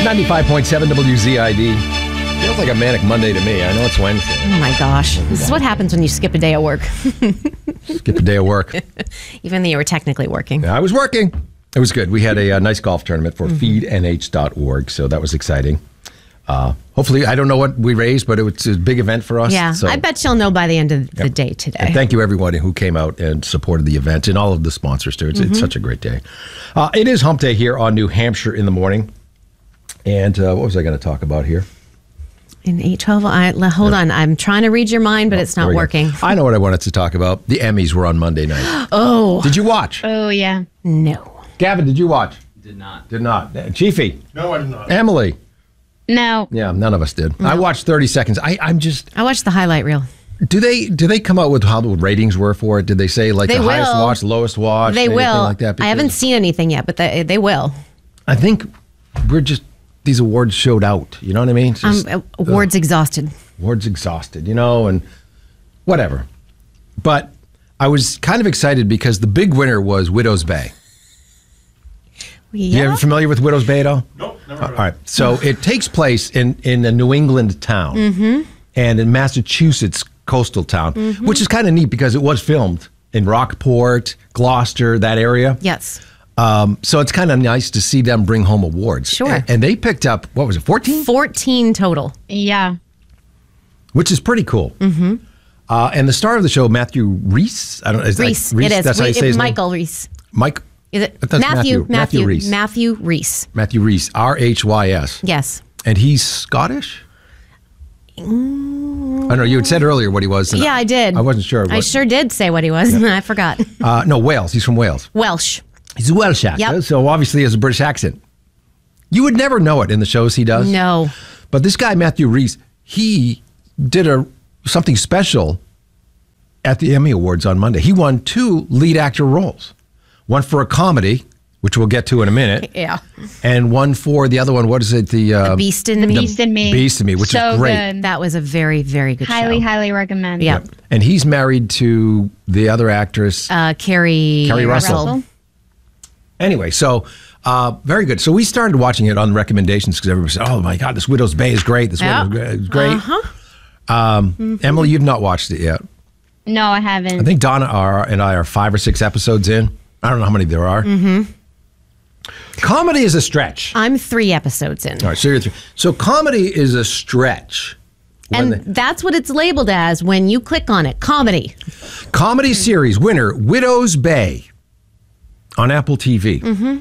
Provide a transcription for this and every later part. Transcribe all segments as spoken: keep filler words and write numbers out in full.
ninety-five point seven W Z I D. Feels like a manic Monday to me. I know it's Wednesday. Oh my gosh. This is what happens when you skip a day at work. Skip a day of work. Even though you were technically working. I was working. It was good. We had a, a nice golf tournament for mm-hmm. feed N H dot org, so that was exciting. Uh, hopefully, I don't know what we raised, but it was a big event for us. Yeah, so. I bet you'll know by the end of yep. the day today. And thank you, everyone who came out and supported the event and all of the sponsors, too. It's, mm-hmm. it's such a great day. Uh, it is hump day here on New Hampshire in the morning. And uh, what was I going to talk about here? In eight twelve, I, hold yeah. on. I'm trying to read your mind, but oh, it's not working. I know what I wanted to talk about. The Emmys were on Monday night. Oh. Did you watch? Oh, yeah. No. Gavin, did you watch? Did not. Did not. Chiefy? No, I did not. Emily? No. Yeah, none of us did. No. I watched thirty seconds. I, I'm just... I watched the highlight reel. Do they do they come out with how the ratings were for it? Did they say like they the will. highest watch, lowest watch? They will. Like that? I haven't seen anything yet, but they, they will. I think we're just... These awards showed out. You know what I mean? Just, um, awards uh, exhausted. Awards exhausted, you know, and whatever. But I was kind of excited because the big winner was Widow's Bay. Yeah. You ever familiar with Widow's Bay at all? Nope, never heard. All right. So it takes place in, in a New England town mm-hmm. and in Massachusetts coastal town, mm-hmm. which is kind of neat because it was filmed in Rockport, Gloucester, that area. Yes. Um, so it's kind of nice to see them bring home awards. Sure. And, and they picked up, what was it, fourteen? fourteen total. Yeah. Which is pretty cool. Mm-hmm. Uh, and the star of the show, Matthew Rhys. I don't know. Is Rhys. That, Rhys? It is. That's how you say his Michael name? Rhys. Mike. Is it Matthew? Matthew? Matthew Rhys. Matthew Rhys. Matthew Rhys. R H Y S. Yes. And he's Scottish? Mm. I don't know. You had said earlier what he was. Yeah, I, I did. I wasn't sure. What, I sure did say what he was. Yeah. I forgot. Uh, no, Wales. He's from Wales. Welsh. He's a Welsh actor, yep. so obviously he has a British accent. You would never know it in the shows he does. No. But this guy, Matthew Rhys, he did a something special at the Emmy Awards on Monday. He won two lead actor roles. One for a comedy, which we'll get to in a minute. Yeah. And one for the other one, what is it? The, uh, the Beast in Me. The Beast in Me. Beast in Me, which so is great. Good. That was a very, very good highly, show. Highly, highly recommend. Yep. Yep. And he's married to the other actress. Uh, Carrie, Carrie Russell. Russell. Anyway, so uh, very good. So we started watching it on recommendations because everybody said, oh my God, this Widow's Bay is great. This yep. Widow's is great. Uh-huh. Um, mm-hmm. Emily, you've not watched it yet. No, I haven't. I think Donna are, and I are five or six episodes in. I don't know how many there are. Mm-hmm. Comedy is a stretch. I'm three episodes in. All right, so you're three. So comedy is a stretch. And the, that's what it's labeled as when you click on it. Comedy. Comedy series winner, Widow's Bay on Apple T V. Mm-hmm.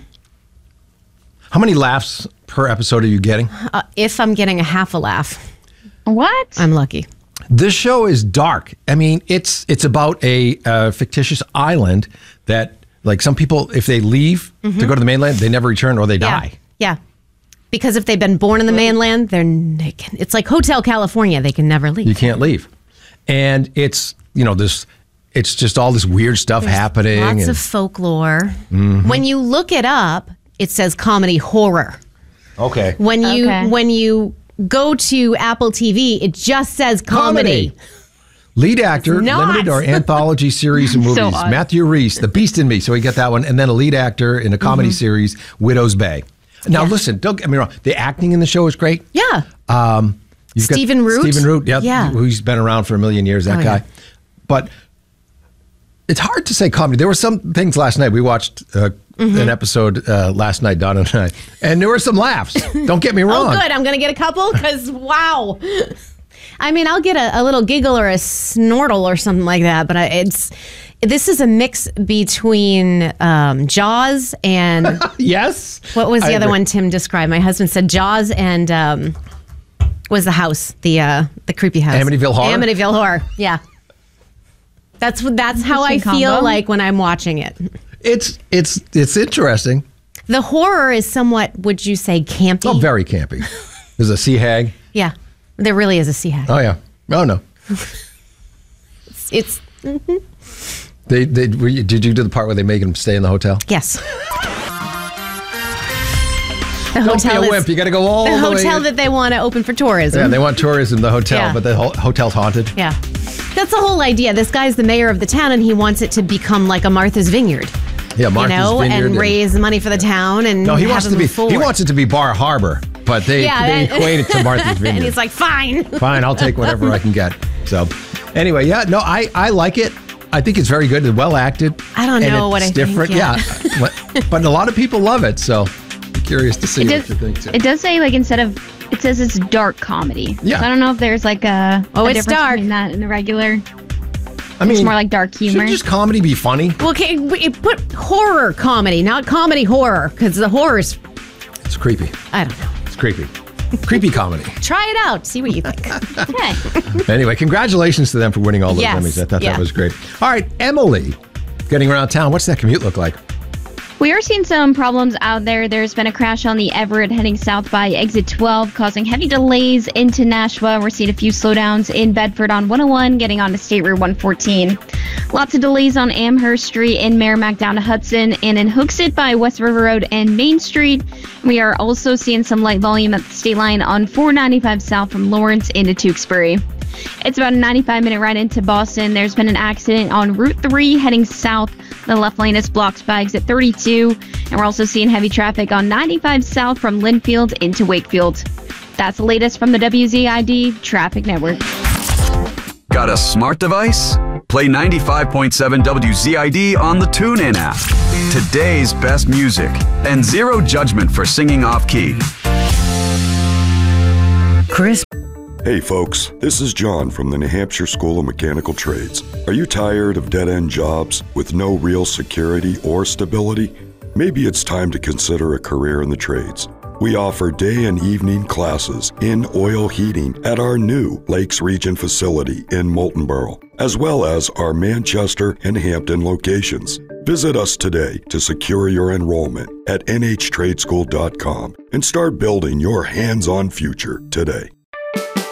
How many laughs per episode are you getting? Uh, if I'm getting a half a laugh. What? I'm lucky. This show is dark. I mean, it's it's about a uh, fictitious island that, like, some people, if they leave mm-hmm. to go to the mainland, they never return or they yeah. die. Yeah. Because if they've been born in the mainland, they're they can, it's like Hotel California. They can never leave. You can't leave. And it's, you know, this, it's just all this weird stuff There's happening. Lots and, of folklore. Mm-hmm. When you look it up, it says comedy horror. Okay. When you okay. when you go to Apple T V, it just says comedy. comedy. Lead actor, limited or anthology series and movies, So Matthew Rhys, The Beast in Me. So we get that one. And then a lead actor in a comedy mm-hmm. series, Widow's Bay. Now, yeah. listen, don't get me wrong. The acting in the show is great. Yeah. Um, you've Stephen got Root. Stephen Root, yeah, yeah. Who's been around for a million years, that oh, guy. Yeah. But it's hard to say comedy. There were some things last night. We watched uh, mm-hmm. an episode uh, last night, Donna and I, and there were some laughs. Don't get me wrong. Oh, good. I'm going to get a couple because, wow. I mean, I'll get a, a little giggle or a snortle or something like that, but I, it's this is a mix between um, Jaws and yes. What was the I other agree. one Tim described? My husband said Jaws and um, was the house the uh, the creepy house Amityville Horror. Amityville Horror. Yeah, that's that's how I feel combo. like when I'm watching it. It's it's it's interesting. The horror is somewhat, would you say, campy? Oh, very campy. There's a sea hag. Yeah, there really is a sea hag. Oh yeah. Oh no. It's. it's mm-hmm. They, they, were you, did you do the part where they make him stay in the hotel? Yes. The Don't hotel be a is, wimp. You got to go all the the, hotel way. that they want to open for tourism. Yeah, they want tourism, the hotel, Yeah. but the ho- hotel's haunted. Yeah. That's the whole idea. This guy's the mayor of the town, and he wants it to become like a Martha's Vineyard. Yeah, Martha's you know, Vineyard and raise money for the town and No, he have wants it to be. move forward. He wants it to be Bar Harbor. but they, Yeah, they and- equate it to Martha's Vineyard. And he's like, fine. Fine, I'll take whatever I can get. So, anyway, yeah, no, I, I like it. I think it's very good and well acted. I don't and know what it's I think different. yet. Yeah, but, but a lot of people love it. So, I'm curious to see It what does, you think. Too. it does say, like, instead of, it says it's dark comedy. Yeah. So I don't know if there's, like, a, Oh, a it's difference dark. between that and the regular. I mean, It's more like dark humor. shouldn't just comedy be funny? Well, okay, we- put horror comedy, not comedy horror, because the horror's, It's creepy. I don't know. It's creepy. Creepy comedy. Try it out. See what you think. Okay. Anyway, congratulations to them for winning all those Yes, Emmys. I thought yeah. that was great. All right, Emily, getting around town. What's that commute look like? We are seeing some problems out there. There's been a crash on the Everett heading south by exit twelve, causing heavy delays into Nashua. We're seeing a few slowdowns in Bedford on one oh one, getting onto State Route one fourteen. Lots of delays on Amherst Street in Merrimack down to Hudson, and in Hooksett by West River Road and Main Street. We are also seeing some light volume at the state line on four ninety-five south from Lawrence into Tewksbury. It's about a ninety-five minute ride into Boston. There's been an accident on Route three heading south. The left lane is blocked by exit thirty-two. And we're also seeing heavy traffic on ninety-five south from Linfield into Wakefield. That's the latest from the W Z I D Traffic Network. Got a smart device? Play ninety-five point seven W Z I D on the TuneIn app. Today's best music and zero judgment for singing off key. Chris. Hey folks, this is John from the New Hampshire School of Mechanical Trades. Are you tired of dead-end jobs with no real security or stability? Maybe it's time to consider a career in the trades. We offer day and evening classes in oil heating at our new Lakes Region facility in Moultonborough, as well as our Manchester and Hampton locations. Visit us today to secure your enrollment at N H trade school dot com and start building your hands-on future today.